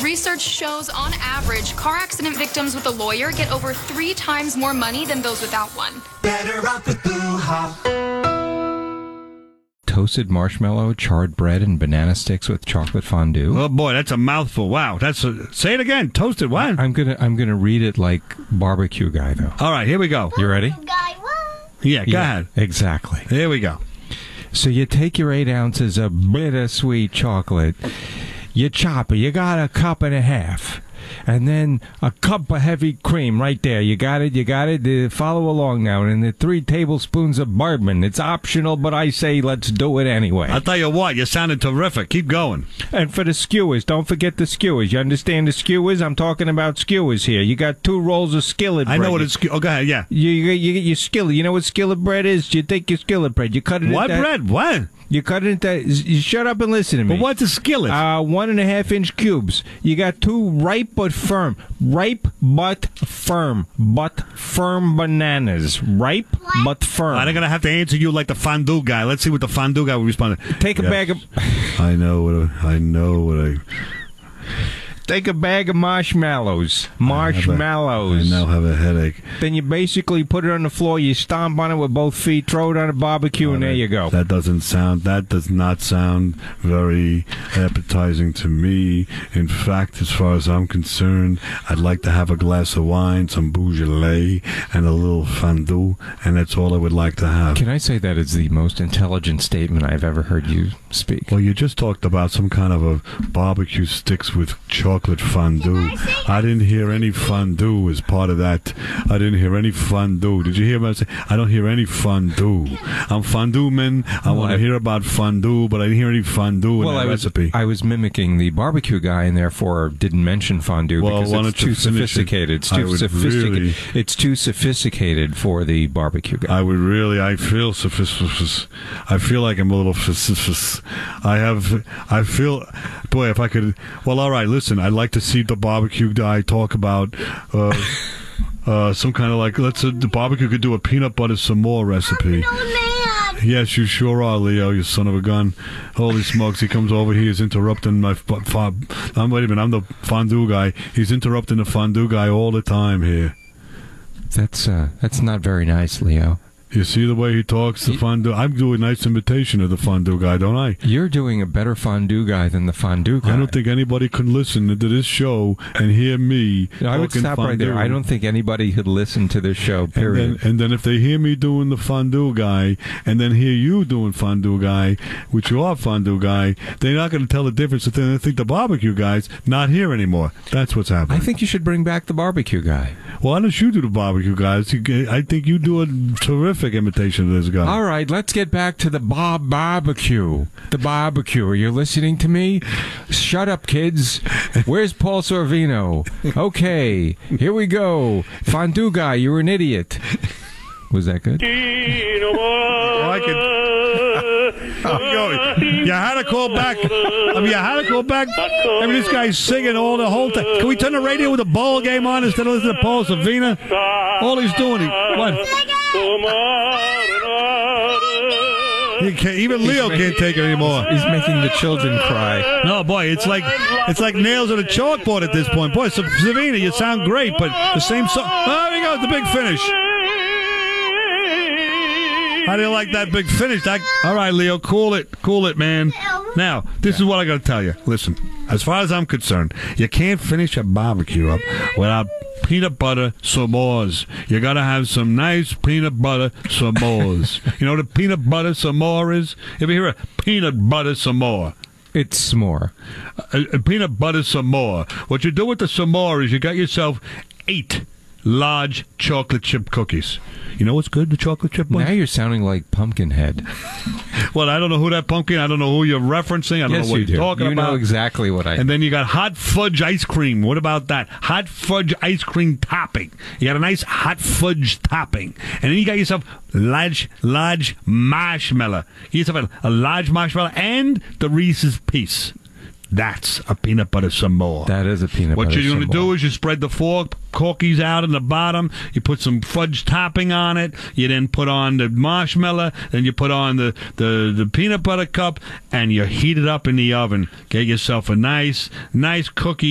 Research shows, on average, car accident victims with a lawyer get over 3 times more money than those without one. Better off with Blue Hawk. Toasted marshmallow, charred bread, and banana sticks with chocolate fondue. Oh boy, that's a mouthful. Wow, say it again. Toasted what? I'm gonna read it like barbecue guy though. All right, here we go. You ready? Yeah, go ahead. Exactly. Here we go. So you take your 8 ounces of bittersweet chocolate, you chop it. You got a cup and a half. And then a cup of heavy cream right there. You got it. Follow along now. And the 3 tablespoons of bourbon. It's optional, but I say let's do it anyway. I'll tell you what, you sounded terrific. Keep going. And for the skewers, don't forget the skewers. You understand the skewers? I'm talking about skewers here. You got 2 rolls of skillet bread. I know what it's... Oh, go ahead, yeah. You get your skillet. You know what skillet bread is? You take your skillet bread. You cut it What bread? What? You cut it into... You shut up and listen to me. But what's a skillet? 1.5-inch cubes. You got 2 ripe but firm bananas. Ripe but firm. I'm going to have to answer you like the fondue guy. Let's see what the fondue guy will respond. Take a bag of... I know what I... Take a bag of marshmallows. I now have a headache. Then you basically put it on the floor, you stomp on it with both feet, throw it on a barbecue, and there you go. That does not sound very appetizing to me. In fact, as far as I'm concerned, I'd like to have a glass of wine, some Beaujolais, and a little fondue, and that's all I would like to have. Can I say that is the most intelligent statement I've ever heard you speak? Well, you just talked about some kind of a barbecue sticks with chocolate fondue. I didn't hear any fondue as part of that. I didn't hear any fondue. Did you hear me say? I don't hear any fondue. I'm fondue man. I want to hear about fondue, but I didn't hear any fondue in that recipe. I was mimicking the barbecue guy and therefore didn't mention fondue because it's too sophisticated. It's too sophisticated for the barbecue guy. I feel sophisticated. I feel like I'm a little boy, if I could, well, all right, listen, I'd like to see the barbecue guy talk about some kind of the barbecue could do a peanut butter s'more recipe. Yes, you sure are, Leo, you son of a gun. Holy smokes, he comes over, he is interrupting my... wait a minute, I'm the fondue guy. He's interrupting the fondue guy all the time here. That's not very nice, Leo. You see the way he talks, the fondue? I'm doing a nice imitation of the fondue guy, don't I? You're doing a better fondue guy than the fondue guy. I don't think anybody can listen to this show and hear me I would stop fondue. right there. I don't think anybody could listen to this show, period. And then if they hear me doing the fondue guy and then hear you doing fondue guy, which you are fondue guy, they're not going to tell the difference. Then they think the barbecue guy's not here anymore. That's what's happening. I think you should bring back the barbecue guy. Why don't you do the barbecue guys? I think you do a terrific imitation of this guy. All right, let's get back to the barbecue. The barbecue. Are you listening to me? Shut up, kids. Where's Paul Sorvino? Okay, here we go. Fondue guy, you're an idiot. Was that good? You had to call back. This guy's singing all the whole time. Can we turn the radio with a ball game on instead of listening to Paul Savina? All he's doing, even Leo can't take it anymore. He's making the children cry. No, boy, it's like nails on a chalkboard at this point. Boy, Savina, you sound great, but the same song. Oh, there you go, the big finish. How do you like that big finish? All right, Leo, cool it, man. Now, this is what I got to tell you. Listen, as far as I'm concerned, you can't finish a barbecue up without peanut butter s'mores. You got to have some nice peanut butter s'mores. You know what a peanut butter s'more is? If you hear a peanut butter s'more, it's s'more. A peanut butter s'more. What you do with the s'more is you got yourself 8 large chocolate chip cookies. You know what's good, the chocolate chip ones? Now you're sounding like Pumpkinhead. Well, I don't know who that pumpkin, I don't know who you're referencing, I don't know what you're talking about. You know exactly what I... And then you got hot fudge ice cream. What about that? Hot fudge ice cream topping. You got a nice hot fudge topping. And then you got yourself large marshmallow. You get yourself a large marshmallow and the Reese's Piece. That's a peanut butter s'more. That is a peanut butter s'more. What you're going to do is you spread the 4 cookies out in the bottom. You put some fudge topping on it. You then put on the marshmallow. Then you put on the peanut butter cup, and you heat it up in the oven. Get yourself a nice cookie.